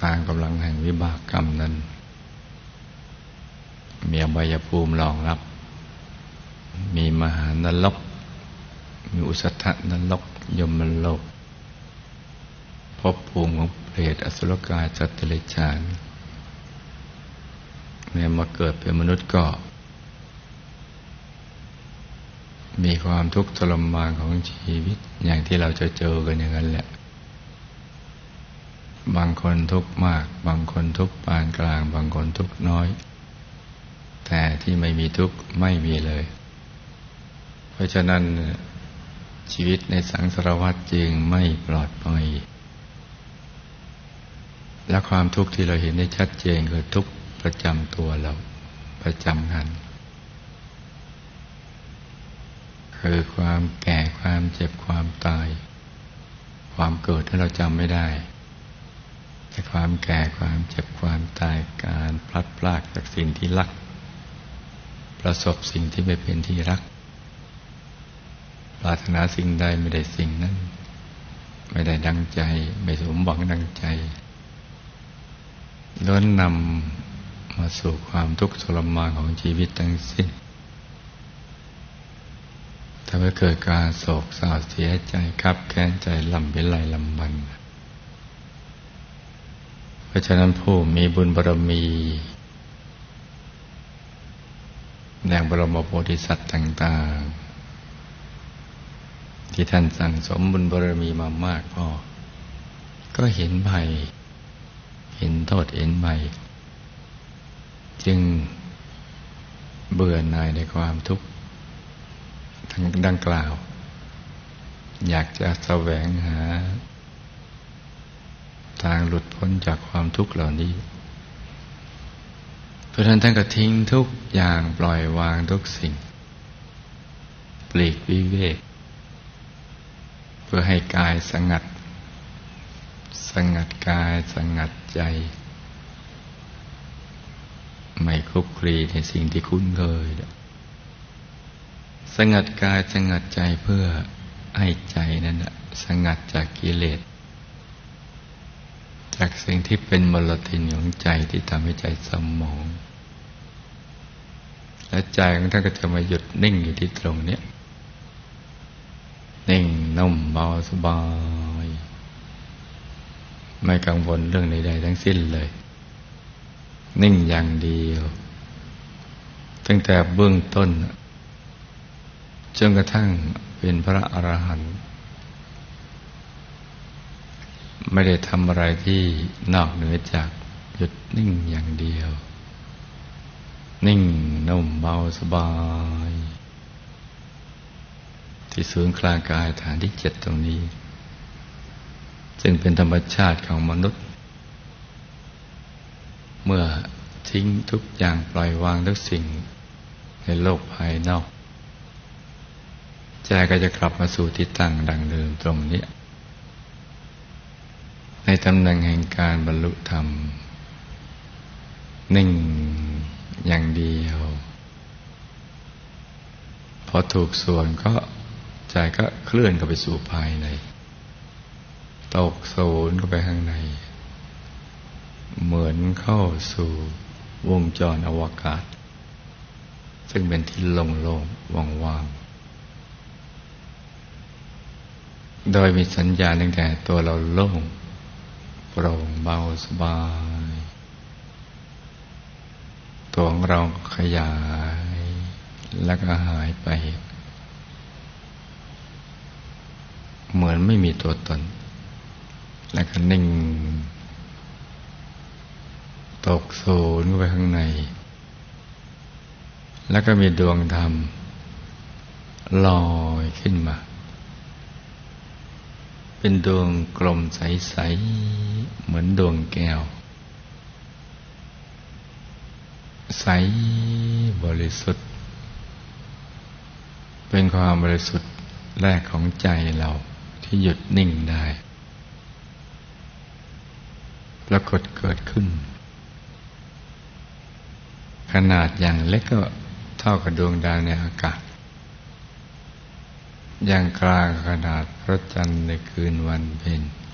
ามกำลังแห่งวิบากกรรมนั้นมีอบายภูมิรองรับมีมหานรกมีอุสธนรกยมโลกภพภูมิของเปรตอสุรกายสัตว์เดรัจฉานแม้มาเกิดเป็นมนุษย์ก็มีความทุกข์ทรมานของชีวิตอย่างที่เราจะเจอกันอย่างนั้นแหละบางคนทุกข์มากบางคนทุกข์ปานกลางบางคนทุกข์น้อยแต่ที่ไม่มีทุกข์ไม่มีเลยเพราะฉะนั้นชีวิตในสังสารวัฏจึงไม่ปลอดภัยและความทุกข์ที่เราเห็นได้ชัดเจนคือทุกข์ประจำตัวเราประจำกันคือความแก่ความเจ็บความตายความเกิดที่เราจำไม่ได้แต่ความแก่ความเจ็บความตายการพลัดพรากจากสิ่งที่รักประสบสิ่งที่ไม่เป็นที่รักปรารถนาสิ่งใดไม่ได้สิ่งนั้นไม่ได้ดังใจไม่สมหวังดังใจล้วนนำมาสู่ความทุกข์ทรมานของชีวิตทั้งสิ้นทำให้เกิดการโศกเศร้าเสียใจคับแค้นใจลำเป็นไรลำบันเพราะฉะนั้นผู้มีบุญบารมีแห่งบรมโพธิสัตว์ต่างๆที่ท่านสั่งสมบุญบารมีมามากพอก็เห็นภัยเห็นโทษเห็นภัยจึงเบื่อหน่ายในความทุกข์ทั้งดังกล่าวอยากจะแสวงหาทางหลุดพ้นจากความทุกข์เหล่านี้เพราะฉะนั้นท่านก็ทิ้งทุกอย่างปล่อยวางทุกสิ่งปลีกวิเวกเพื่อให้กายสงัดกายสงัดใจไม่คลุกคลีในสิ่งที่คุ้นเคยสงัดกายสงัดใจเพื่อให้ใจนั้นสงัดจากกิเลสจากสิ่งที่เป็นมลทินของใจที่ทำให้ใจเศร้าหมองและใจของท่านก็จะมาหยุดนิ่งอยู่ที่ตรงนี้นิ่งนุ่มเบาสบายไม่กังวลเรื่องใดๆทั้งสิ้นเลยนิ่งอย่างเดียวตั้งแต่เบื้องต้นจนกระทั่งเป็นพระอรหันต์ไม่ได้ทำอะไรที่นอกเหนือจากหยุดนิ่งอย่างเดียวนิ่งนุ่มเบาสบายที่ศูนย์กลางกายฐานที่ 7ตรงนี้ซึ่งเป็นธรรมชาติของมนุษย์เมื่อทิ้งทุกอย่างปล่อยวางทุกสิ่งในโลกภายนอกใจก็จะกลับมาสู่ที่ตั้งดังเดิมตรงนี้ในตำแหน่งแห่งการบรรลุธรรมนิ่งอย่างเดียวพอถูกส่วนก็ใจก็เคลื่อนเข้าไปสู่ภายในตกศูนย์เข้าไปข้างในเหมือนเข้าสู่วงจรอวกาศซึ่งเป็นที่โล่งๆว่างๆโดยมีสัญญาณตั้งแต่ตัวเราโล่งโปร่งเบาสบายตัวของเราขยายแล้วก็หายไปเหมือนไม่มีตัวตนแล้วก็นิ่งตกศูนย์เข้าไปข้างในแล้วก็มีดวงธรรมลอยขึ้นมาเป็นดวงกลมใสๆเหมือนดวงแก้วใสบริสุทธิ์เป็นความบริสุทธิ์แรกของใจเราที่หยุดนิ่งได้ปรากฏเกิดขึ้นขนาดอย่างเล็กก็เท่ากับดวงดาวในอากาศอย่างกลางขนาดพระจันทร์ในคืนวันเพ็ญ